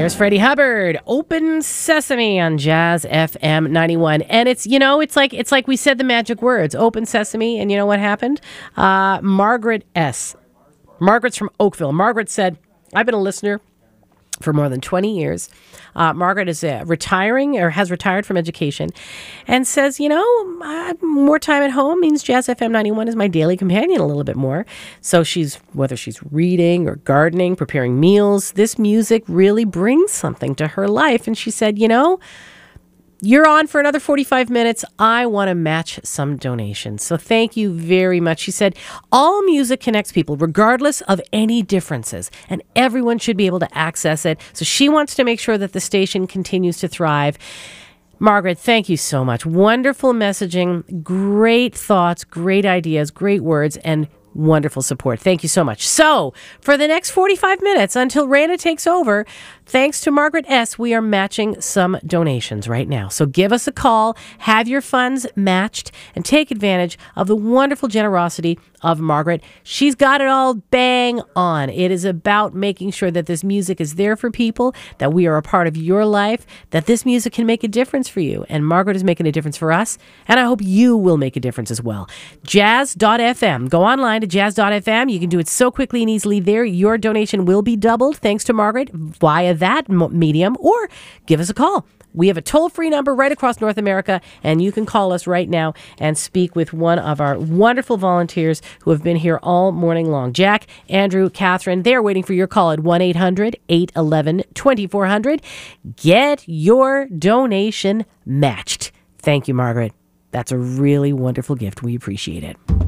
There's Freddie Hubbard, Open Sesame on Jazz FM 91. And it's like we said the magic words, Open Sesame, and you know what happened? Margaret S. Margaret's from Oakville. Margaret said, I've been a listener for more than 20 years. Margaret is retiring or has retired from education and says, more time at home means Jazz FM 91 is my daily companion a little bit more. So whether she's reading or gardening, preparing meals, this music really brings something to her life. And she said, you're on for another 45 minutes. I want to match some donations. So thank you very much. She said, all music connects people regardless of any differences, and everyone should be able to access it. So she wants to make sure that the station continues to thrive. Margaret, thank you so much. Wonderful messaging, great thoughts, great ideas, great words, and wonderful support. Thank you so much. So, for the next 45 minutes until Randa takes over, thanks to Margaret S., we are matching some donations right now. So give us a call, have your funds matched, and take advantage of the wonderful generosity of Margaret. She's got it all bang on. It is about making sure that this music is there for people, that we are a part of your life, that this music can make a difference for you. And Margaret is making a difference for us, and I hope you will make a difference as well. Jazz.fm. Go online to jazz.fm. You can do it so quickly and easily there. Your donation will be doubled thanks to Margaret via that medium, or give us a call. We have a toll-free number right across North America, and you can call us right now and speak with one of our wonderful volunteers who have been here all morning long. Jack, Andrew, Catherine, they're waiting for your call at 1-800-811-2400. Get your donation matched. Thank you, Margaret. That's a really wonderful gift. We appreciate it.